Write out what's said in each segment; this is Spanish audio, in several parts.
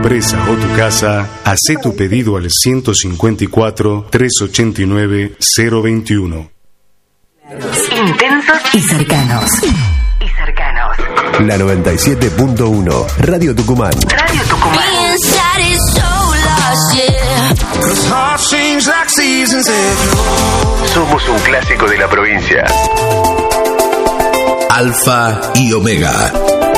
empresa o tu casa, hacé tu pedido al 154-389-021. Intensos y cercanos. La 97.1 Radio Tucumán. Radio Tucumán. Somos un clásico de la provincia. Alfa y Omega.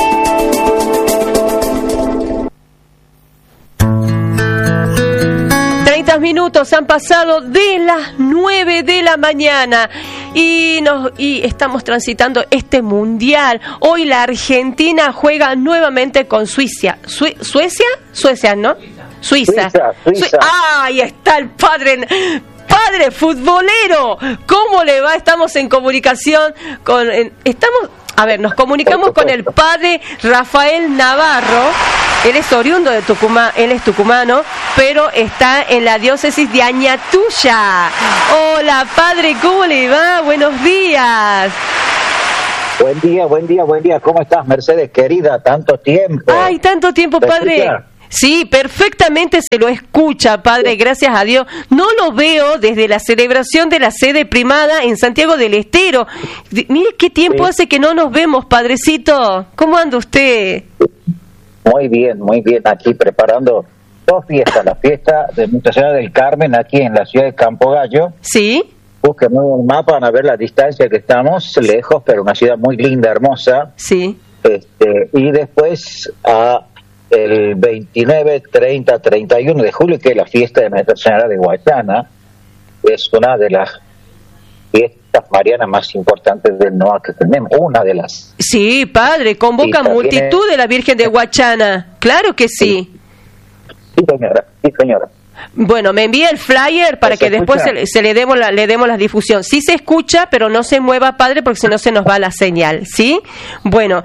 Minutos han pasado de las 9 de la mañana y estamos transitando este mundial. Hoy la Argentina juega nuevamente con Suiza. Suecia, ¿no? Suiza. Ahí está el padre futbolero. ¿Cómo le va? Estamos en comunicación con nos comunicamos con el padre Rafael Navarro. Él es oriundo de Tucumán, él es tucumano, pero está en la diócesis de Añatuya. Hola, padre, ¿cómo le va? Buenos días. Buen día. ¿Cómo estás, Mercedes, querida? Tanto tiempo. Ay, tanto tiempo, padre. Sí, perfectamente se lo escucha, padre, gracias a Dios. No lo veo desde la celebración de la sede primada en Santiago del Estero. Mire qué tiempo hace que no nos vemos, padrecito. ¿Cómo anda usted? Muy bien. Aquí preparando dos fiestas. La fiesta de Nuestra Señora del Carmen aquí en la ciudad de Campo Gallo. Sí. Busquen un mapa, van a ver la distancia que estamos, lejos, pero una ciudad muy linda, hermosa. Sí. Y después el 29, 30, 31 de julio, que es la fiesta de Nuestra Señora de Guayana, es una de las fiestas marianas más importantes del NOA que tenemos, una de las. Sí, padre, convoca multitud de la Virgen de Guayana, claro que sí. Sí, señora. Bueno, me envía el flyer para que después le demos la difusión. Sí se escucha, pero no se mueva, padre, porque si no se nos va la señal, ¿sí? Bueno.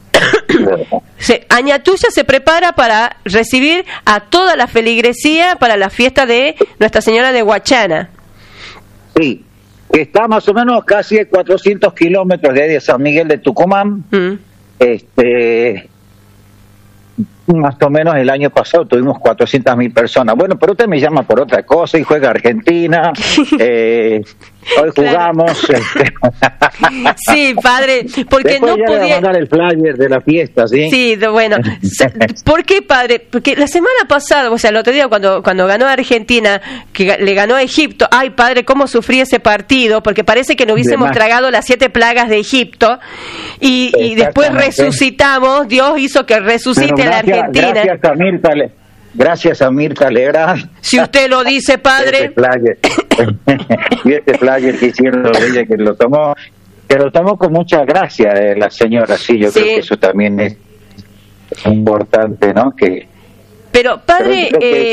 Añatuya se prepara para recibir a toda la feligresía para la fiesta de Nuestra Señora de Guayana. Sí, está más o menos casi a 400 kilómetros de San Miguel de Tucumán. Más o menos el año pasado tuvimos 400.000 personas. Bueno, pero usted me llama por otra cosa y juega Argentina. Hoy jugamos. Sí, padre, porque después no podía mandar el flyer de la fiesta, ¿sí? Sí, bueno. ¿Por qué, padre? Porque la semana pasada, o sea, el otro día cuando ganó Argentina, que le ganó a Egipto, ay, padre, cómo sufrí ese partido, porque parece que no hubiésemos tragado las 7 plagas de Egipto y después resucitamos. Dios hizo que resucite la Argentina. Gracias a Mirta Legrand. Si usted lo dice, padre. Este flyer que hicieron ella, que lo tomó con mucha gracia la señora. Sí, yo creo que eso también es importante, ¿no? Pero padre,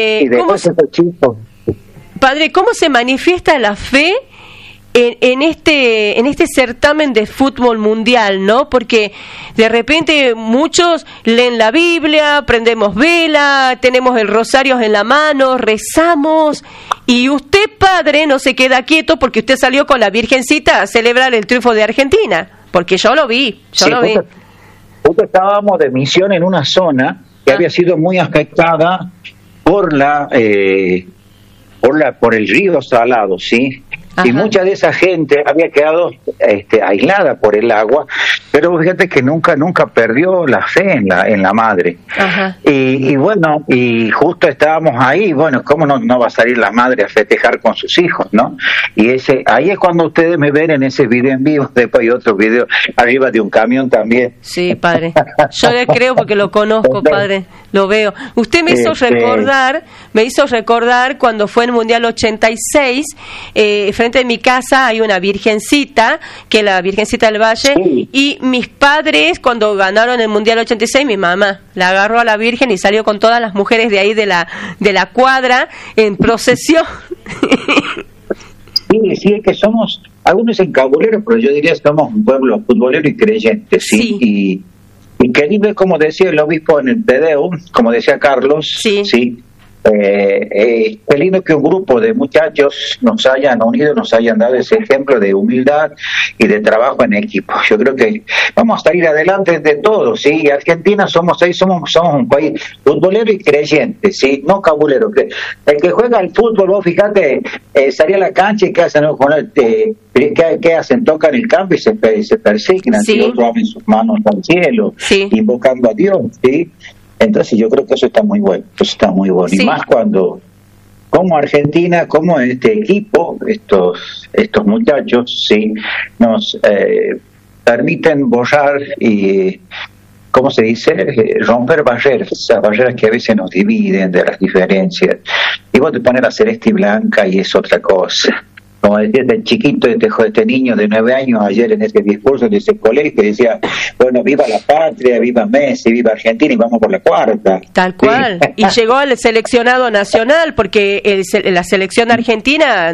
¿cómo se manifiesta la fe en este certamen de fútbol mundial, ¿no? Porque de repente muchos leen la Biblia, prendemos vela, tenemos el rosario en la mano, rezamos, y usted, padre, no se queda quieto porque usted salió con la Virgencita a celebrar el triunfo de Argentina, porque yo lo vi. Justo estábamos de misión en una zona que había sido muy afectada por el río Salado, ¿sí? Ajá. Y mucha de esa gente había quedado aislada por el agua, pero fíjate que nunca perdió la fe en la madre. Ajá. Y bueno, y justo estábamos ahí, bueno, ¿cómo no va a salir la madre a festejar con sus hijos, no? Y ahí es cuando ustedes me ven en ese video en vivo, después hay otro video arriba de un camión también. Sí, padre, yo le creo porque lo conozco, padre, lo veo. Usted me hizo recordar cuando fue en el Mundial 86, frente a mi casa hay una virgencita, que es la Virgencita del Valle, sí. Y mis padres, cuando ganaron el Mundial 86, mi mamá la agarró a la Virgen y salió con todas las mujeres de ahí de la cuadra en procesión. Sí, es que somos algunos encabuleros, pero yo diría que somos un pueblo futbolero y creyente, ¿sí? Y querido, como decía el obispo en el Te Deum, como decía Carlos, sí. Qué lindo que un grupo de muchachos nos hayan unido, nos hayan dado ese ejemplo de humildad y de trabajo en equipo. Yo creo que vamos a salir adelante de todo, ¿sí? Argentina somos un país futbolero y creyente, ¿sí? No cabulero. El que juega al fútbol, vos fíjate, salir a la cancha y ¿qué hacen? ¿Qué hacen? Tocan el campo y se persignan, sí. Y otros abren sus manos al cielo, sí, invocando a Dios, ¿sí? Entonces yo creo que eso está muy bueno, sí. Y más cuando, como Argentina, como este equipo, estos muchachos, sí, nos permiten borrar y, ¿cómo se dice? Romper barreras, esas barreras que a veces nos dividen de las diferencias. Y vos te pones la celeste y blanca y es otra cosa. Como decía este chiquito, este niño de 9 años ayer en ese discurso de ese colegio, decía, bueno, viva la patria, viva Messi, viva Argentina y vamos por la cuarta. Tal cual. Sí. Y llegó al seleccionado nacional porque la selección argentina,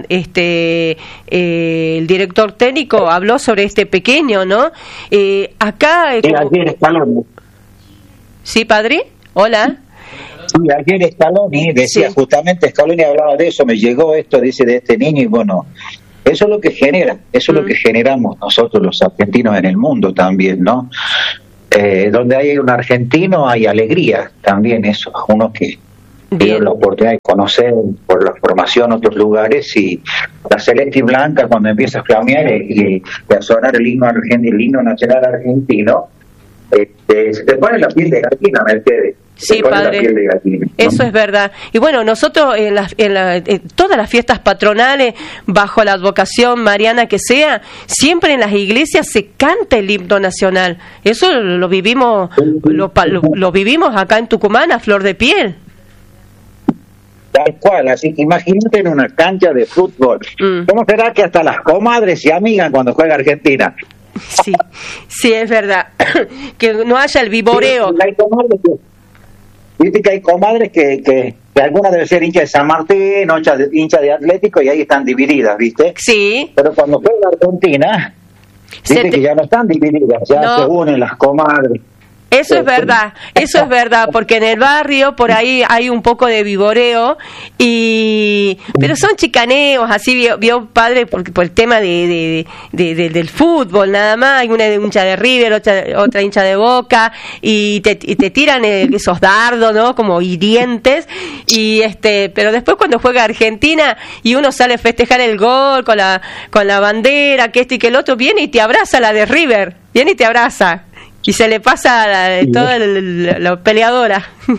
el director técnico habló sobre este pequeño, ¿no? Acá... Sí, ayer Scaloni. ¿Sí, padre? Hola. Sí, ayer Scaloni decía, sí. Justamente Scaloni hablaba de eso, me llegó esto, dice, de este niño, y bueno, eso es lo que genera, eso es lo que generamos nosotros los argentinos en el mundo también, ¿no? Donde hay un argentino hay alegría también, eso, uno que tiene la oportunidad de conocer por la formación otros lugares, y la celeste y blanca cuando empieza a flamear y a sonar el himno nacional argentino, se te pone la piel de gallina, Mercedes. Sí, padre, ¿no? Eso es verdad. Y bueno, nosotros en todas las fiestas patronales, bajo la advocación mariana que sea, siempre en las iglesias se canta el himno nacional. Eso lo vivimos, lo vivimos acá en Tucumán a flor de piel. Tal cual, así que imagínate en una cancha de fútbol. ¿Cómo será que hasta las comadres se amigan cuando juega Argentina? Sí, sí, es verdad. Que no haya el viboreo. Sí, viste que hay comadres que alguna debe ser hincha de San Martín, hincha de Atlético, y ahí están divididas, ¿viste? Sí. Pero cuando juega Argentina, viste que ya no están divididas, ya se unen las comadres. Eso es verdad, porque en el barrio por ahí hay un poco de viboreo, pero son chicaneos, así vio padre, por el tema del fútbol, nada más. Hay una hincha de River, otra hincha de Boca, y te tiran esos dardos, ¿no? Como hirientes, pero después cuando juega Argentina y uno sale a festejar el gol con la bandera, que y que el otro, viene y te abraza la de River, viene y te abraza. Y se le pasa toda la peleadora.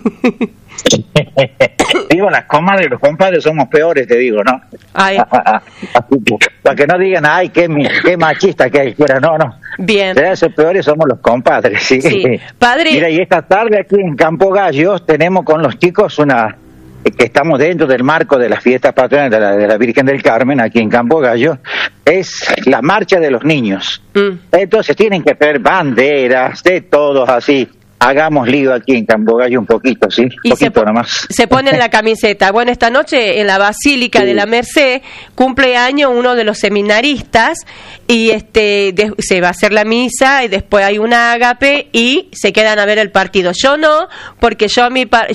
Digo, las comadres y los compadres somos peores, te digo, ¿no? Ay. Para que no digan, ay, qué machista que hay fuera, no. Bien. Esos peores somos los compadres, ¿sí? Sí. Padre. Mira, y esta tarde aquí en Campo Gallos tenemos con los chicos que estamos dentro del marco de las fiestas patronales de la Virgen del Carmen, aquí en Campo Gallo, es la marcha de los niños. Entonces tienen que tener banderas, de todos así. Hagamos lío aquí en Campo Gallo un poquito, ¿sí? Y poquito nomás. Se ponen la camiseta. Bueno, esta noche en la Basílica de la Merced cumple año uno de los seminaristas y se va a hacer la misa y después hay una ágape y se quedan a ver el partido. Yo no, porque yo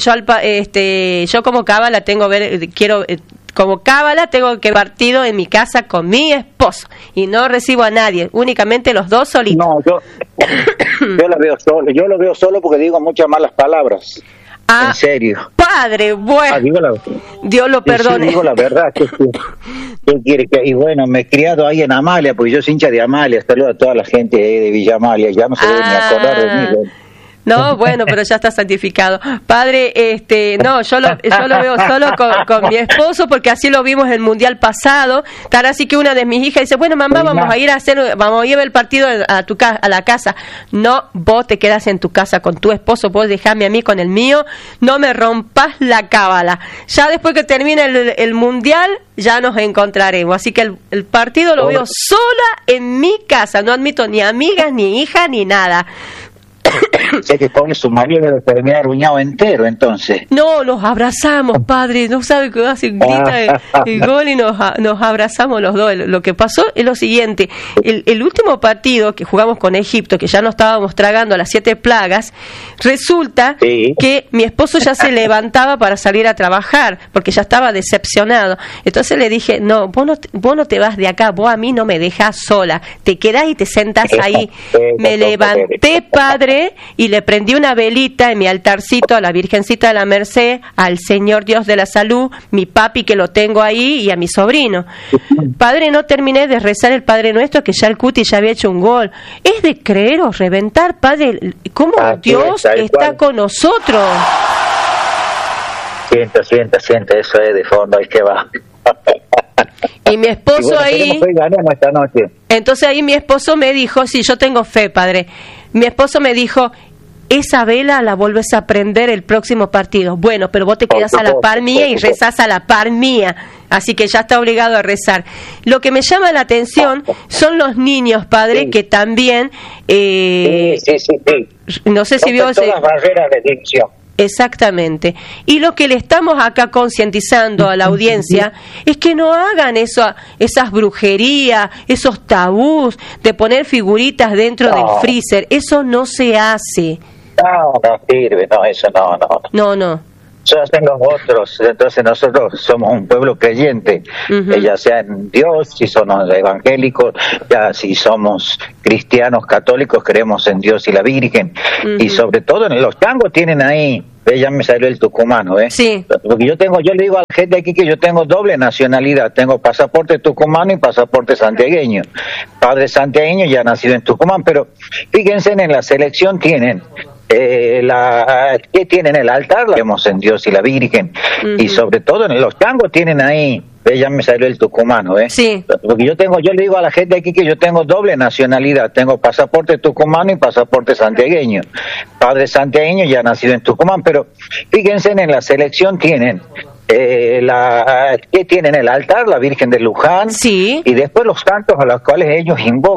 como cábala como cábala tengo que partido en mi casa con mi esposo y no recibo a nadie, únicamente los dos solitos. No, yo lo veo solo porque digo muchas malas palabras. En serio. Padre, bueno. Dios lo perdone. Sí, digo la verdad. ¿Qué quiere que? Y bueno, me he criado ahí en Amalia, porque yo soy hincha de Amalia. Saludo a toda la gente de Villa Amalia. Ya no se debe ni acordar de mí. No, bueno, pero ya está santificado. Padre, no, yo lo veo solo con mi esposo, porque así lo vimos en el Mundial pasado. Tal así que una de mis hijas dice, bueno, mamá, vamos a ir a ver el partido a la casa. No, vos te quedas en tu casa con tu esposo, vos dejame a mí con el mío, no me rompas la cábala. Ya después que termine el Mundial, ya nos encontraremos. Así que el partido lo veo sola en mi casa, no admito ni amigas, ni hijas, ni nada. Sé que pobre su marido debe terminar arruinado entero, entonces. No, nos abrazamos, padre, no sabe qué hace, grita el gol y nos abrazamos los dos. Lo que pasó es lo siguiente, el último partido que jugamos con Egipto, que ya nos estábamos tragando a las 7 plagas, resulta que mi esposo ya se levantaba para salir a trabajar, porque ya estaba decepcionado. Entonces le dije, no, vos no te vas de acá, vos a mí no me dejás sola, te quedás y te sentás ahí. Me levanté, padre, y le prendí una velita en mi altarcito a la Virgencita de la Merced, al Señor Dios de la Salud, mi papi que lo tengo ahí y a mi sobrino. Padre, no terminé de rezar el Padre Nuestro, que ya el Cuti ya había hecho un gol. Es de creer o reventar, padre, cómo Dios está con nosotros. Siente, eso es de fondo, ahí que va. Y mi esposo ahí... ganemos esta noche. Entonces ahí mi esposo me dijo, sí, yo tengo fe, padre. Mi esposo me dijo, esa vela la volvés a prender el próximo partido. Bueno, pero vos te quedás a la par mía y rezás a la par mía. Así que ya está obligado a rezar. Lo que me llama la atención son los niños, padre, que también... Sí. No sé si vio... Todas las barreras de adicción. Exactamente. Y lo que le estamos acá concientizando a la audiencia es que no hagan esas brujerías, esos tabús de poner figuritas dentro del freezer. Eso no se hace. No sirve, eso no. No. Yo tengo otros, entonces nosotros somos un pueblo creyente, ya sea en Dios, si somos evangélicos, ya si somos cristianos católicos, creemos en Dios y la Virgen, y sobre todo en los tangos tienen ahí, ya me salió el tucumano, Sí. Porque yo le digo a la gente aquí que yo tengo doble nacionalidad, tengo pasaporte tucumano y pasaporte santiagueño. Padre santiagueño, ya nacido en Tucumán, pero fíjense, en la selección tienen que tienen el altar, la vemos en Dios y la Virgen, y sobre todo en los tangos tienen ahí, ya me salió el tucumano, Sí. Porque yo le digo a la gente aquí que yo tengo doble nacionalidad, tengo pasaporte tucumano y pasaporte santiagueño. Padre santiagueño, ya nacido en Tucumán, pero fíjense, en la selección tienen que tienen el altar, la Virgen de Luján, Sí. y después los santos a los cuales ellos invocan.